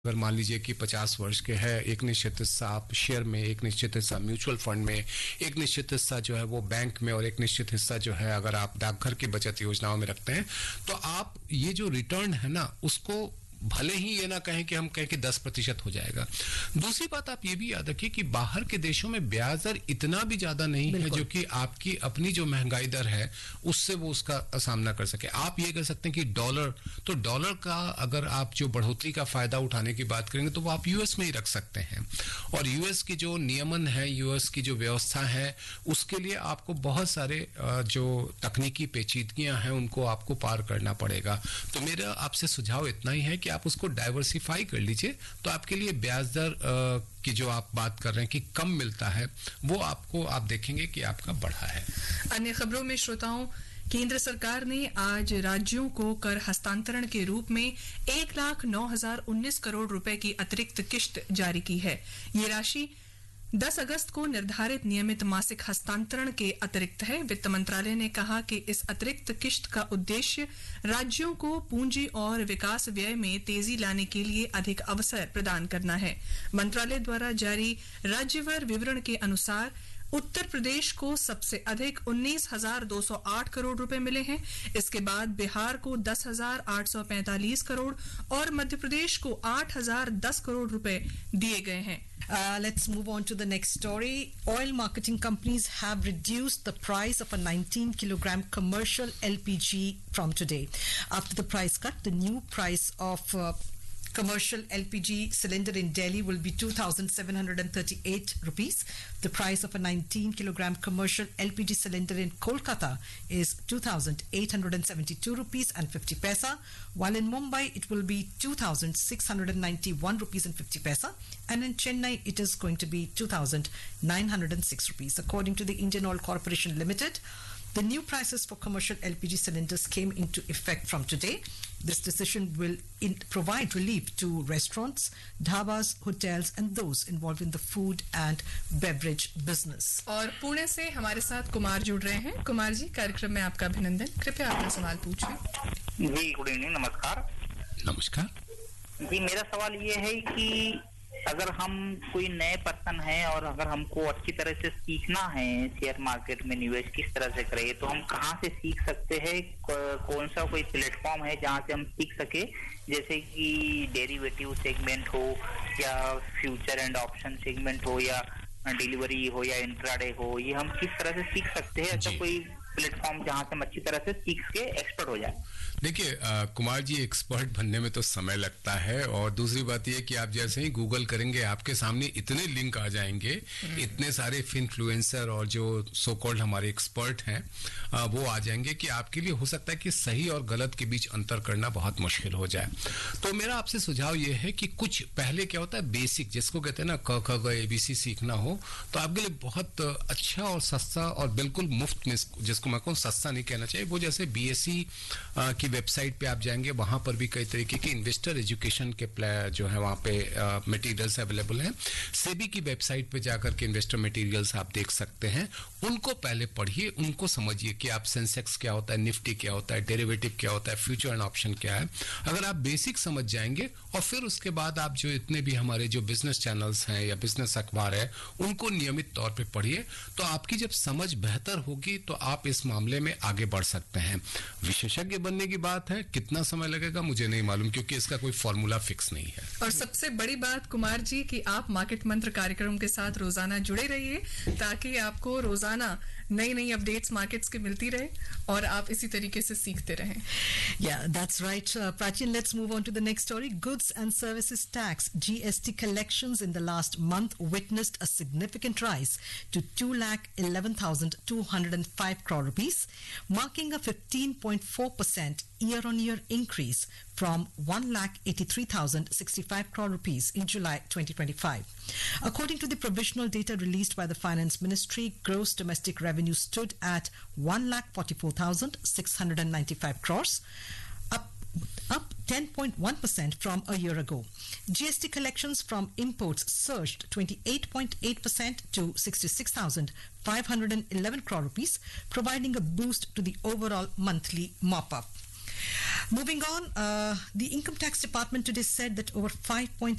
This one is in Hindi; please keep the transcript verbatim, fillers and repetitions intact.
अगर मान लीजिए कि पचास वर्ष के है, एक निश्चित हिस्सा आप शेयर में, एक निश्चित हिस्सा म्यूचुअल फंड में, एक निश्चित हिस्सा जो है वो बैंक में और एक निश्चित हिस्सा जो है अगर आप डाकघर की बचत योजनाओं में रखते हैं, तो आप ये जो रिटर्न है ना उसको भले ही ये ना कहें कि हम कहें कि दस प्रतिशत हो जाएगा। दूसरी बात आप ये भी याद रखिए कि बाहर के देशों में ब्याज दर इतना भी ज्यादा नहीं है जो कि आपकी अपनी जो महंगाई दर है उससे वो उसका सामना कर सके। आप ये कर सकते हैं कि डॉलर, तो डॉलर का अगर आप जो बढ़ोतरी का फायदा उठाने की बात करेंगे तो वो आप यूएस में ही रख सकते हैं, और यूएस की जो नियमन है, यूएस की जो व्यवस्था है, उसके लिए आपको बहुत सारे जो तकनीकी पेचीदगियां हैं उनको आपको पार करना पड़ेगा। तो मेरा आपसे सुझाव इतना ही है कि आप उसको डाइवर्सिफाई कर लीजिए, तो आपके लिए ब्याज दर की जो आप बात कर रहे हैं कि कम मिलता है वो आपको आप देखेंगे कि आपका बढ़ा है। अन्य खबरों में श्रोताओं, केंद्र सरकार ने आज राज्यों को कर हस्तांतरण के रूप में एक लाख नौ हजार उन्नीस करोड़ रुपए की अतिरिक्त किश्त जारी की है। ये राशि दस अगस्त को निर्धारित नियमित मासिक हस्तांतरण के अतिरिक्त है। वित्त मंत्रालय ने कहा कि इस अतिरिक्त किश्त का उद्देश्य राज्यों को पूंजी और विकास व्यय में तेजी लाने के लिए अधिक अवसर प्रदान करना है। मंत्रालय द्वारा जारी राज्यवार विवरण के अनुसार उत्तर प्रदेश को सबसे अधिक उन्नीस हजार दो सौ आठ करोड़ रुपए मिले हैं। इसके बाद बिहार को दस हजार आठ सौ पैंतालीस करोड़ और मध्य प्रदेश को आठ हजार दस करोड़ रुपए दिए गए हैं। Uh, let's move on to the next story. Oil marketing companies have reduced the price of a nineteen kilogram commercial L P G from today. After the price cut, the new price of uh, commercial L P G cylinder in Delhi will be two thousand seven hundred thirty-eight rupees. The price of a nineteen kilogram commercial L P G cylinder in Kolkata is two thousand eight hundred seventy-two rupees and fifty paisa, while in Mumbai it will be two thousand six hundred ninety-one rupees and fifty paisa, and in Chennai it is going to be two thousand nine hundred six rupees. According to the Indian Oil Corporation Limited, the new prices for commercial L P G cylinders came into effect from today. This decision will in provide relief to restaurants, dhabas, hotels and those involved in the food and beverage business. और पुणे से हमारे साथ कुमार जुड़ रहे हैं। कुमार जी, कार्यक्रम में आपका अभिनंदन। कृपया अपना सवाल पूछिए। जी, गुड इवनिंग, नमस्कार। नमस्कार जी, मेरा सवाल ये है कि अगर हम कोई नए पर्सन हैं और अगर हमको अच्छी तरह से सीखना है शेयर मार्केट में निवेश किस तरह से करें, तो हम कहाँ से सीख सकते हैं? कौन सा कोई प्लेटफॉर्म है जहाँ से हम सीख सके, जैसे कि डेरिवेटिव सेगमेंट हो या फ्यूचर एंड ऑप्शन सेगमेंट हो या डिलीवरी हो या इंट्राडे हो, ये हम किस तरह से सीख सकते हैं? ऐसा कोई प्लेटफॉर्म जहाँ से हम अच्छी तरह से सीख के एक्सपर्ट हो जाए? देखिए कुमार जी, एक्सपर्ट बनने में तो समय लगता है, और दूसरी बात यह कि आप जैसे ही गूगल करेंगे आपके सामने इतने लिंक आ जाएंगे, इतने सारे इन्फ्लुएंसर और जो सो कॉल्ड हमारे एक्सपर्ट हैं आ, वो आ जाएंगे कि आपके लिए हो सकता है कि सही और गलत के बीच अंतर करना बहुत मुश्किल हो जाए। तो मेरा आपसे सुझाव यह है कि कुछ पहले क्या होता है, बेसिक जिसको कहते हैं ना क ख ग एबीसी सीखना हो, तो आपके लिए बहुत अच्छा और सस्ता और बिल्कुल मुफ्त में, जिसको मैं कहूँ सस्ता नहीं कहना चाहिए, वो जैसे बीएससी की वेबसाइट पे आप जाएंगे, वहां पर भी कई तरीके के इन्वेस्टर एजुकेशन के जो है वहां पे मटेरियल्स अवेलेबल हैं। सेबी की वेबसाइट पे जाकर के इन्वेस्टर मटेरियल्स आप देख सकते हैं, उनको पहले पढ़िए, उनको समझिए कि आप सेंसेक्स क्या होता है, निफ्टी क्या होता है, डेरिवेटिव क्या होता है, फ्यूचर एंड ऑप्शन क्या है। अगर आप बेसिक समझ जाएंगे और फिर उसके बाद आप जो इतने भी हमारे जो बिजनेस चैनल्स हैं या बिजनेस अखबार है उनको नियमित तौर पर पढ़िए, तो आपकी जब समझ बेहतर होगी तो आप इस मामले में आगे बढ़ सकते हैं। विशेषज्ञ बनने की बात है, कितना समय लगेगा मुझे नहीं मालूम, क्योंकि इसका कोई फॉर्मूला फिक्स नहीं है। और सबसे बड़ी बात कुमार जी कि आप मार्केट मंत्र कार्यक्रम के साथ रोजाना जुड़े रहिए, ताकि आपको रोजाना नई नई अपडेट्स मार्केट्स की मिलती रहे और आप इसी तरीके से सीखते रहें। Yeah, that's right. Uh, Prachin, let's move on to the next story. Goods and Services Tax G S T collections in the last month witnessed a significant rise to two lakh eleven thousand two hundred five crore rupees, marking a fifteen point four percent year-on-year increase from one lakh eighty-three thousand sixty-five crore rupees in July twenty twenty-five. According to the provisional data released by the Finance Ministry, gross domestic revenue stood at one lakh forty-four thousand six hundred ninety-five crores, up up ten point one percent from a year ago. G S T collections from imports surged twenty-eight point eight percent to sixty-six thousand five hundred eleven crore rupees, providing a boost to the overall monthly mop-up. Moving on, uh, the Income Tax Department today said that over five point